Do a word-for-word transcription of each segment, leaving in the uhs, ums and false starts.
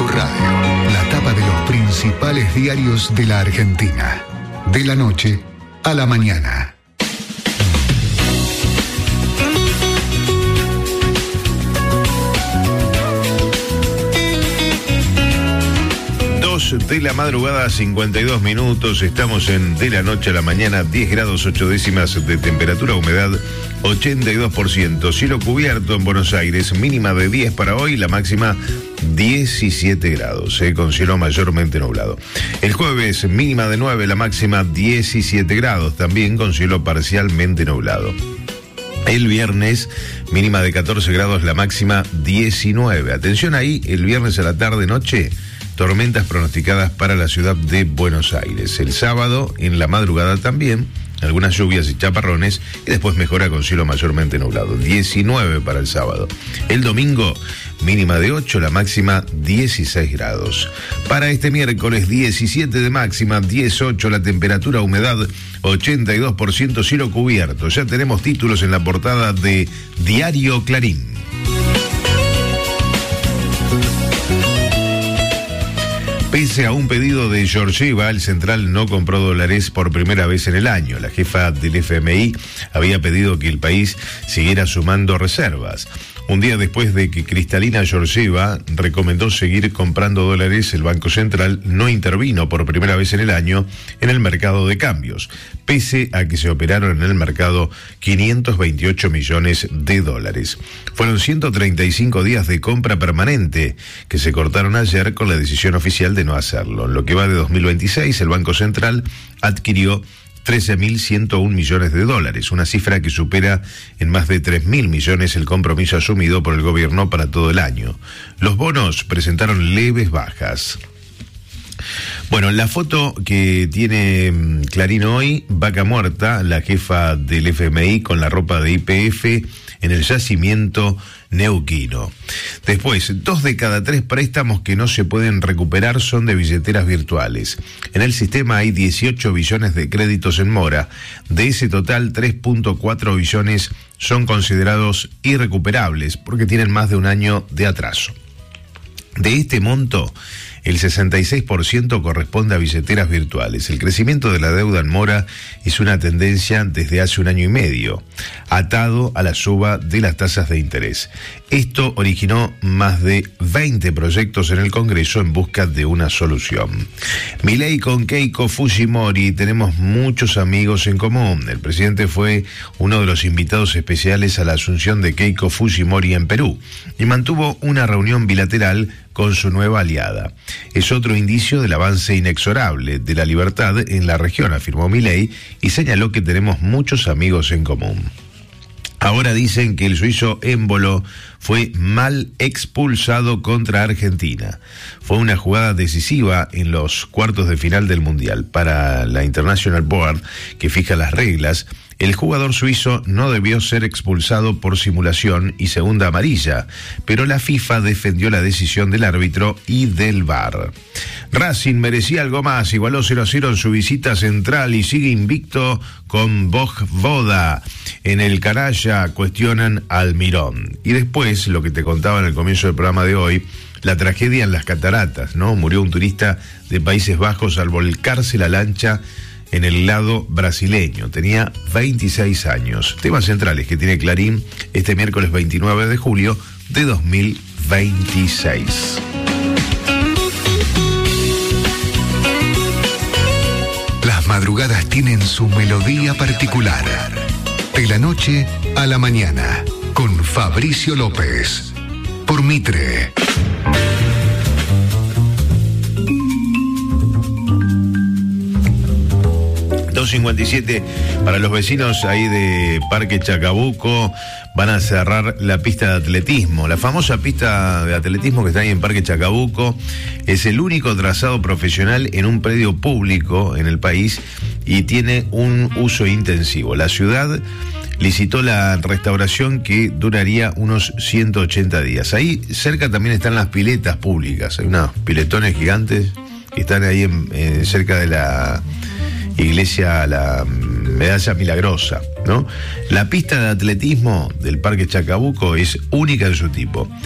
tu radio, la tapa de los principales diarios de la Argentina. De la noche a la mañana. De la madrugada, cincuenta y dos minutos. Estamos en De la noche a la mañana, diez grados ocho décimas de temperatura, humedad ochenta y dos por ciento. Cielo cubierto en Buenos Aires, mínima de diez para hoy, la máxima diecisiete grados, eh, con cielo mayormente nublado. El jueves, mínima de nueve, la máxima diecisiete grados, también con cielo parcialmente nublado. El viernes, mínima de catorce grados, la máxima diecinueve. Atención ahí, el viernes a la tarde-noche, tormentas pronosticadas para la ciudad de Buenos Aires. El sábado, en la madrugada también, algunas lluvias y chaparrones, y después mejora con cielo mayormente nublado. diecinueve para el sábado. El domingo, mínima de ocho, la máxima dieciséis grados. Para este miércoles, diecisiete de máxima, dieciocho la temperatura, humedad ochenta y dos por ciento, cielo cubierto. Ya tenemos títulos en la portada de Diario Clarín. Pese a un pedido de Georgieva, el central no compró dólares por primera vez en el año. La jefa del F M I había pedido que el país siguiera sumando reservas. Un día después de que Cristalina Georgieva recomendó seguir comprando dólares, el Banco Central no intervino por primera vez en el año en el mercado de cambios, pese a que se operaron en el mercado quinientos veintiocho millones de dólares. Fueron ciento treinta y cinco días de compra permanente que se cortaron ayer con la decisión oficial de no hacerlo. En lo que va de dos mil veintiséis, el Banco Central adquirió trece mil ciento uno millones de dólares, una cifra que supera en más de tres mil millones el compromiso asumido por el gobierno para todo el año. Los bonos presentaron leves bajas. Bueno, la foto que tiene Clarín hoy, Vaca Muerta, la jefa del F M I con la ropa de Y P F en el yacimiento neuquino. Después, dos de cada tres préstamos que no se pueden recuperar son de billeteras virtuales. En el sistema hay dieciocho billones de créditos en mora. De ese total, tres punto cuatro billones son considerados irrecuperables porque tienen más de un año de atraso. De este monto, el sesenta y seis por ciento corresponde a billeteras virtuales. El crecimiento de la deuda en mora es una tendencia desde hace un año y medio, atado a la suba de las tasas de interés. Esto originó más de veinte proyectos en el Congreso en busca de una solución. Milei con Keiko Fujimori, tenemos muchos amigos en común. El presidente fue uno de los invitados especiales a la asunción de Keiko Fujimori en Perú y mantuvo una reunión bilateral con su nueva aliada. Es otro indicio del avance inexorable de la libertad en la región, afirmó Milei, y señaló que tenemos muchos amigos en común. Ahora dicen que el suizo Émbolo fue mal expulsado contra Argentina. Fue una jugada decisiva en los cuartos de final del Mundial. Para la International Board, que fija las reglas, el jugador suizo no debió ser expulsado por simulación y segunda amarilla, pero la FIFA defendió la decisión del árbitro y del V A R. Racing merecía algo más, igualó cero a cero en su visita central y sigue invicto con Vojvoda. En el Caraya cuestionan al Mirón. Y después, lo que te contaba en el comienzo del programa de hoy, la tragedia en las cataratas, ¿no? Murió un turista de Países Bajos al volcarse la lancha en el lado brasileño. Tenía veintiséis años. Temas centrales que tiene Clarín este miércoles veintinueve de julio de dos mil veintiséis. Las madrugadas tienen su melodía particular. De la noche a la mañana, con Fabricio López, por Mitre. dos cincuenta y siete para los vecinos ahí de Parque Chacabuco. Van a cerrar la pista de atletismo. La famosa pista de atletismo que está ahí en Parque Chacabuco es el único trazado profesional en un predio público en el país y tiene un uso intensivo. La ciudad licitó la restauración que duraría unos ciento ochenta días. Ahí cerca también están las piletas públicas. Hay unos piletones gigantes que están ahí en, en, cerca de la iglesia, la Medalla Milagrosa, ¿no? La pista de atletismo del Parque Chacabuco es única en su tipo.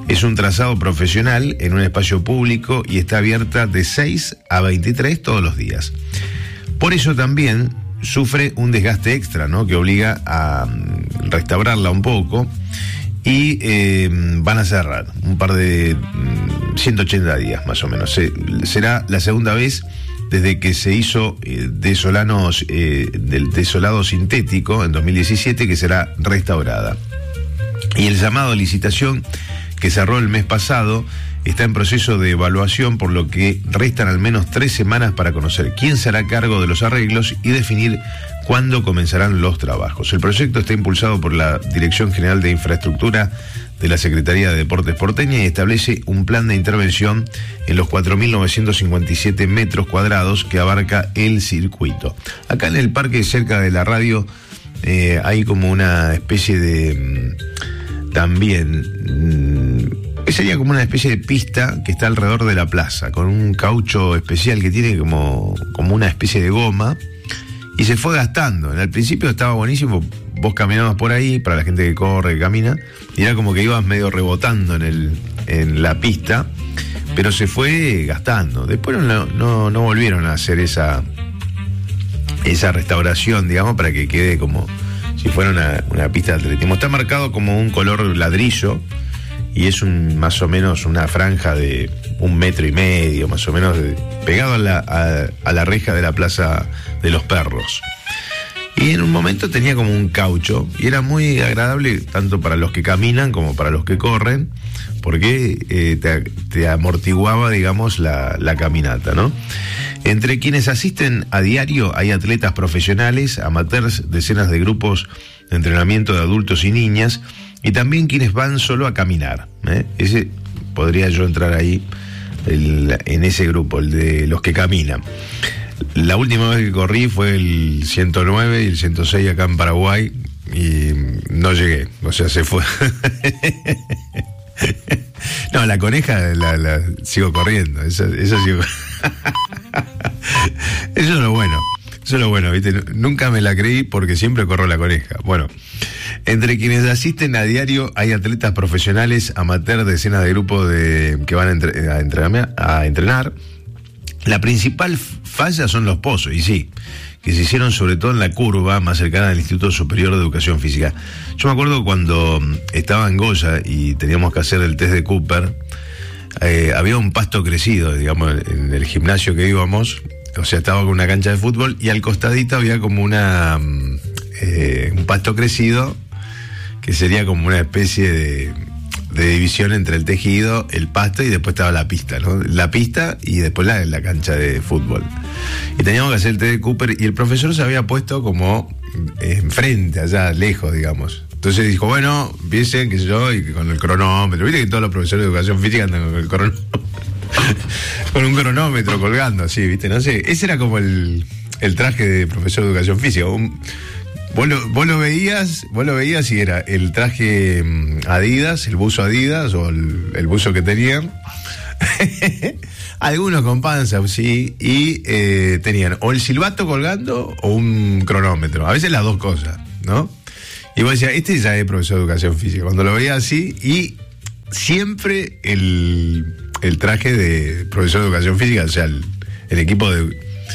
Es un trazado profesional en un espacio público y está abierta de seis a veintitrés todos los días. Por eso también sufre un desgaste extra, ¿no?, que obliga a restaurarla un poco, y eh, van a cerrar un par de ciento ochenta días más o menos. Se, será la segunda vez desde que se hizo eh, desolanos, eh, del desolado sintético en dos mil diecisiete, que será restaurada. Y el llamado a licitación, que cerró el mes pasado, está en proceso de evaluación, por lo que restan al menos tres semanas para conocer quién se hará cargo de los arreglos y definir cuándo comenzarán los trabajos. El proyecto está impulsado por la Dirección General de Infraestructura de la Secretaría de Deportes porteña y establece un plan de intervención en los cuatro mil novecientos cincuenta y siete metros cuadrados que abarca el circuito. Acá en el parque, cerca de la radio, eh, hay como una especie de... Mmm, también... Mmm, sería como una especie de pista que está alrededor de la plaza, con un caucho especial que tiene como, como una especie de goma, y se fue gastando. En el principio estaba buenísimo, vos caminabas por ahí, para la gente que corre, que camina, y era como que ibas medio rebotando en, el, en la pista, pero se fue gastando. Después no, no, no volvieron a hacer esa, esa restauración, digamos, para que quede como si fuera una, una pista de atletismo. Está marcado como un color ladrillo, y es un, más o menos una franja de un metro y medio, más o menos, de, pegado a la, a, a la reja de la Plaza de los Perros. Y en un momento tenía como un caucho, y era muy agradable tanto para los que caminan como para los que corren, porque eh, te, te amortiguaba, digamos, la, la caminata, ¿no? Entre quienes asisten a diario hay atletas profesionales, amateurs, decenas de grupos de entrenamiento de adultos y niñas, y también quienes van solo a caminar, ¿eh? Ese podría yo entrar ahí, el, en ese grupo, el de los que caminan. La última vez que corrí fue el ciento nueve y el ciento seis acá en Paraguay, y no llegué, o sea, se fue. No, la coneja la, la sigo corriendo, eso, eso sigo. Eso es lo bueno. Eso es lo bueno, ¿viste? Nunca me la creí porque siempre corro la coneja. Bueno, entre quienes asisten a diario hay atletas profesionales, amateurs, decenas de grupos de, que van a, entre, a, entrenar, a entrenar. La principal falla son los pozos, y sí, que se hicieron sobre todo en la curva más cercana al Instituto Superior de Educación Física. Yo me acuerdo cuando estaba en Goya y teníamos que hacer el test de Cooper, eh, había un pasto crecido, digamos, en el gimnasio que íbamos. O sea, estaba con una cancha de fútbol y al costadito había como una eh, un pasto crecido, que sería como una especie de, de división entre el tejido, el pasto, y después estaba la pista, ¿no? La pista y después la, la cancha de fútbol. Y teníamos que hacer el test de Cooper, y el profesor se había puesto como enfrente, allá lejos, digamos. Entonces dijo, bueno, empiecen, qué sé yo, y con el cronómetro. Viste que todos los profesores de educación física andan con el cronómetro. Con un cronómetro colgando, así, ¿viste? No sé, ese era como el, el traje de profesor de educación física. Un, vos, lo, vos lo veías, vos lo veías y era el traje Adidas, el buzo Adidas o el, el buzo que tenían. Algunos con panza, sí, y eh, tenían o el silbato colgando o un cronómetro. A veces las dos cosas, ¿no? Y vos decías, este ya es profesor de educación física. Cuando lo veía así, y siempre el... el traje de profesor de educación física, o sea, el, el equipo de,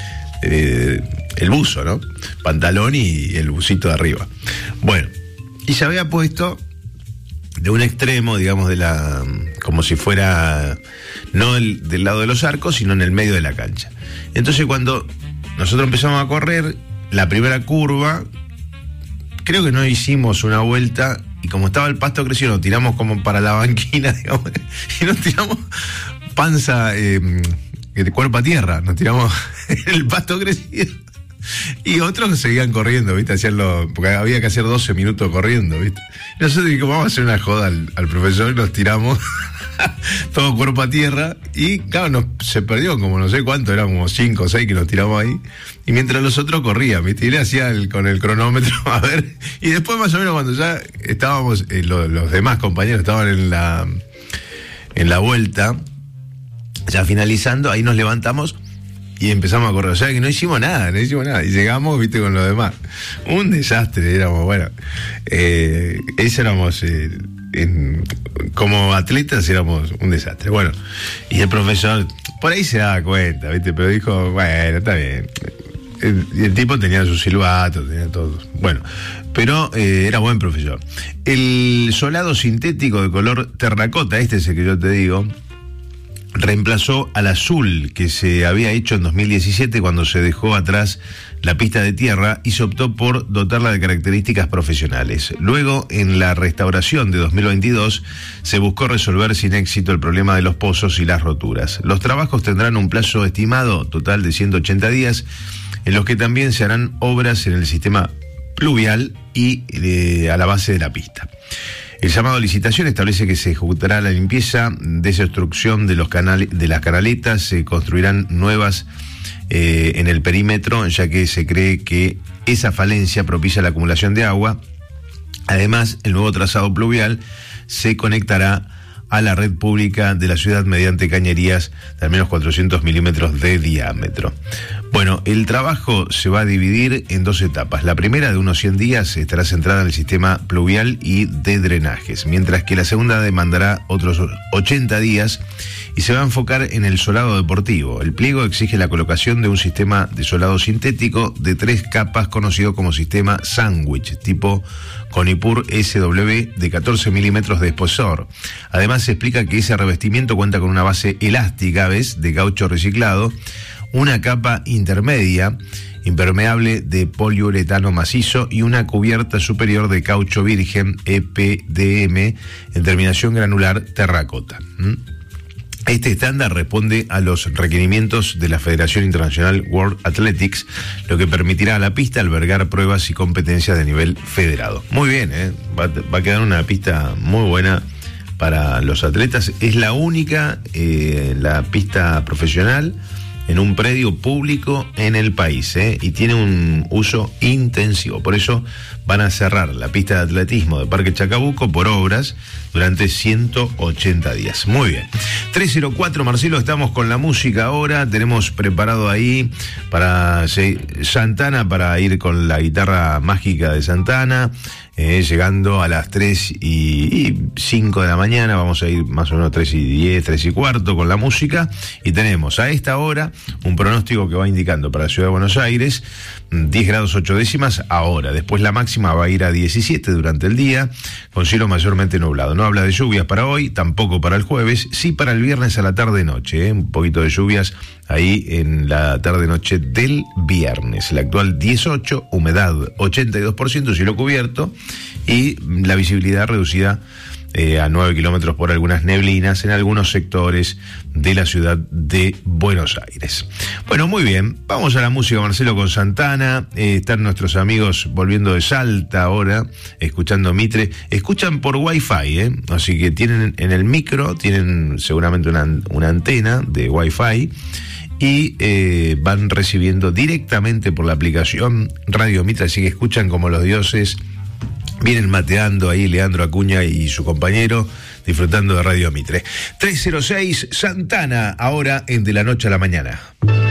de el buzo, ¿no? Pantalón y el busito de arriba. Bueno, y se había puesto de un extremo, digamos, de la, como si fuera no el, del lado de los arcos, sino en el medio de la cancha. Entonces, cuando nosotros empezamos a correr la primera curva, creo que no hicimos una vuelta. Y como estaba el pasto crecido, nos tiramos como para la banquina, digamos, y nos tiramos panza, eh, de cuerpo a tierra, nos tiramos en el pasto crecido. Y otros seguían corriendo, ¿viste? Hacían lo, porque había que hacer doce minutos corriendo, ¿viste? Y nosotros dijimos, vamos a hacer una joda al, al profesor, y nos tiramos todo cuerpo a tierra, y claro, nos, se perdió como no sé cuánto, eran como cinco o seis que nos tiramos ahí, y mientras los otros corrían, ¿viste? Y le hacía el, con el cronómetro, a ver, y después más o menos cuando ya estábamos, eh, lo, los demás compañeros estaban en la, en la vuelta, ya finalizando, ahí nos levantamos y empezamos a correr. O sea que no hicimos nada, no hicimos nada. Y llegamos, viste, con los demás. Un desastre, éramos, bueno. Eh, ese éramos, eh, en, como atletas éramos un desastre. Bueno, y el profesor, por ahí se daba cuenta, ¿viste? Pero dijo, bueno, está bien. El, el tipo tenía su silbato, tenía todo. Bueno, pero eh, era buen profesor. El solado sintético de color terracota, este es el que yo te digo, reemplazó al azul que se había hecho en dos mil diecisiete cuando se dejó atrás la pista de tierra y se optó por dotarla de características profesionales. Luego, en la restauración de dos mil veintidós, se buscó resolver sin éxito el problema de los pozos y las roturas. Los trabajos tendrán un plazo estimado total de ciento ochenta días, en los que también se harán obras en el sistema pluvial y eh, a la base de la pista. El llamado a licitación establece que se ejecutará la limpieza, desobstrucción de los canales, de las canaletas, se construirán nuevas eh, en el perímetro, ya que se cree que esa falencia propicia la acumulación de agua. Además, el nuevo trazado pluvial se conectará a la red pública de la ciudad mediante cañerías de al menos cuatrocientos milímetros de diámetro. Bueno, el trabajo se va a dividir en dos etapas. La primera, de unos cien días, estará centrada en el sistema pluvial y de drenajes, mientras que la segunda demandará otros ochenta días y se va a enfocar en el solado deportivo. El pliego exige la colocación de un sistema de solado sintético de tres capas conocido como sistema sándwich, tipo Conipur S W de catorce milímetros de espesor. Además, se explica que ese revestimiento cuenta con una base elástica, ¿ves?, de caucho reciclado, una capa intermedia impermeable de poliuretano macizo y una cubierta superior de caucho virgen E P D M en terminación granular terracota. ¿Mm? Este estándar responde a los requerimientos de la Federación Internacional World Athletics, lo que permitirá a la pista albergar pruebas y competencias de nivel federado. Muy bien, ¿eh? va, va a quedar una pista muy buena para los atletas. Es la única, eh, la pista profesional en un predio público en el país, ¿eh? Y tiene un uso intensivo. Por eso van a cerrar la pista de atletismo de Parque Chacabuco por obras durante ciento ochenta días. Muy bien. tres cero cuatro, Marcelo, estamos con la música ahora. Tenemos preparado ahí para Santana, para ir con la guitarra mágica de Santana. Eh, llegando a las tres y cinco de la mañana, vamos a ir más o menos tres y diez, tres y cuarto con la música, y tenemos a esta hora un pronóstico que va indicando para la Ciudad de Buenos Aires diez grados ocho décimas ahora, después la máxima va a ir a diecisiete durante el día, con cielo mayormente nublado. No habla de lluvias para hoy, tampoco para el jueves, sí para el viernes a la tarde-noche, ¿eh? Un poquito de lluvias ahí en la tarde-noche del viernes. La actual dieciocho, humedad ochenta y dos por ciento, cielo cubierto, y la visibilidad reducida eh, a nueve kilómetros por algunas neblinas en algunos sectores de la ciudad de Buenos Aires. Bueno, muy bien, vamos a la música, Marcelo, con Santana. Eh, están nuestros amigos volviendo de Salta ahora, escuchando Mitre. Escuchan por Wi-Fi, ¿eh? Así que tienen en el micro, tienen seguramente una, una antena de Wi-Fi, y eh, van recibiendo directamente por la aplicación Radio Mitre, así que escuchan como los dioses. Vienen mateando ahí Leandro Acuña y su compañero, disfrutando de Radio Mitre. tres cero seis, Santana, ahora en De la Noche a la Mañana.